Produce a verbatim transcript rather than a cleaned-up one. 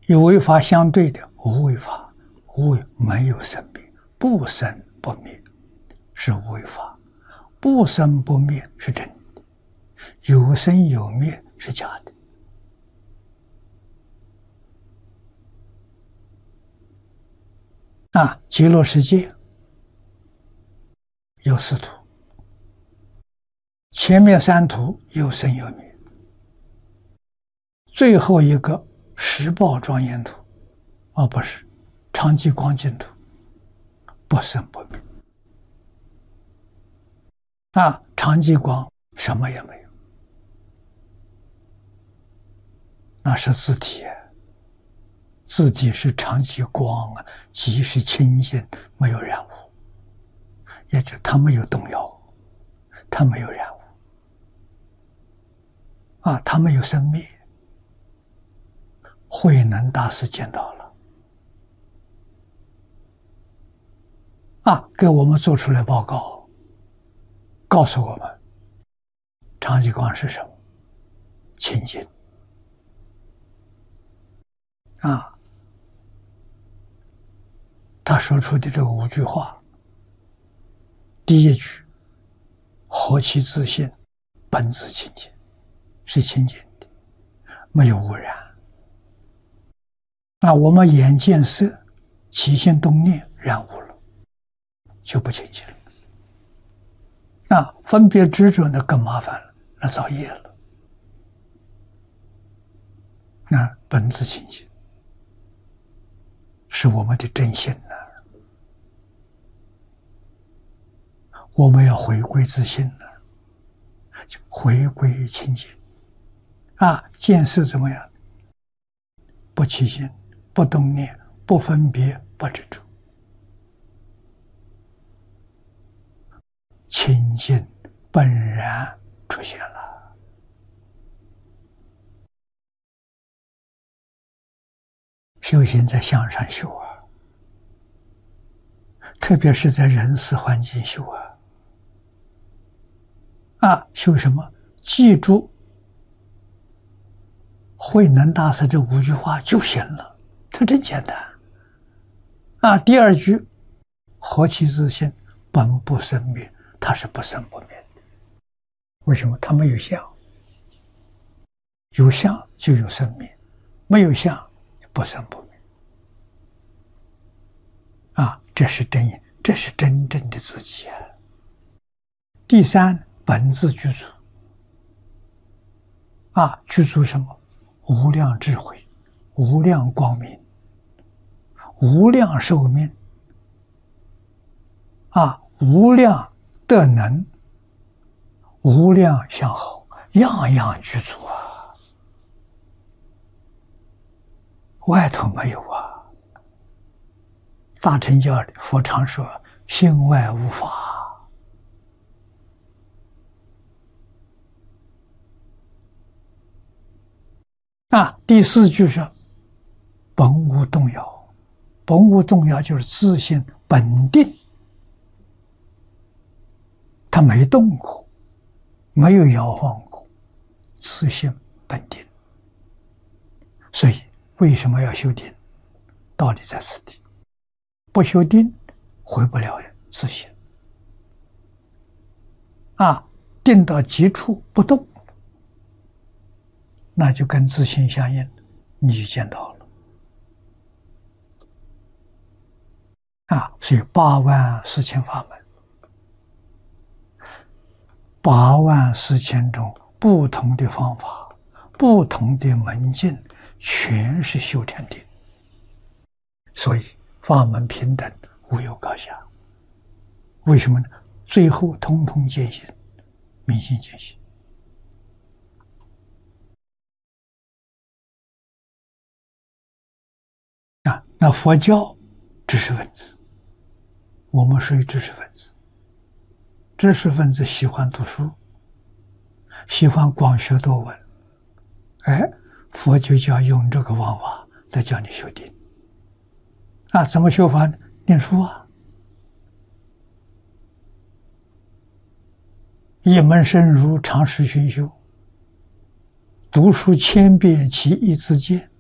与为法相对的无为法，无为没有生灭，不生不灭是无为法，不生不灭是真的，有生有灭是假的。啊，极乐世界有四土，前面三土有生有灭，最后一个十报庄严土，而、哦、不是常寂光净土，不生不灭。啊，常寂光什么也没有，那是自体，自体是常寂光啊，即是清净，没有染污，也就它没有动摇，它没有染污，啊，它没有生灭。慧能大师见到了，啊，给我们做出来报告，告诉我们常寂光是什么？清净。啊，他说出的这五句话，第一句何其自信，本自清净，是清净的，没有污染。那我们眼见色，起心动念染污了，就不清净了。那分别执着呢，更麻烦了，那造业了。那本自清净是我们的真心呢，我们要回归自信呢，就回归清净。啊，见色怎么样？不起心，不动念，不分别，不执着，清净本然出现了。修行在向上修啊，特别是在人事环境修啊。啊，修什么？记住慧能大师这五句话就行了，这真简单。啊，第二句何其自信，本不生灭，它是不生不灭的。为什么？它没有相，有相就有生灭，没有相不生不灭。啊，这是真，这是真正的自己啊。第三，本自具足。啊，具足什么？无量智慧，无量光明，无量寿命，啊，无量德能，无量相好，样样具足啊，外头没有啊。大乘教里佛常说心外无法。啊，第四句是本无动摇，本无动摇就是自性本定，它没动过，没有摇晃过，自性本定。所以为什么要修定？道理在此地，不修定回不了自性。啊，定到极处不动，那就跟自性相应，你就见到了。啊，所以八万四千法门，八万四千种不同的方法，不同的门径，全是修禅定。所以法门平等，无有高下。为什么呢？最后通通见性，明心见性。啊，那佛教知识分子，我们属于知识分子。知识分子喜欢读书，喜欢广学多闻，哎，佛就叫用这个方法来教你修定。啊，怎么修法呢？念书啊，一门深入，常识熏修，读书千遍，其义自见。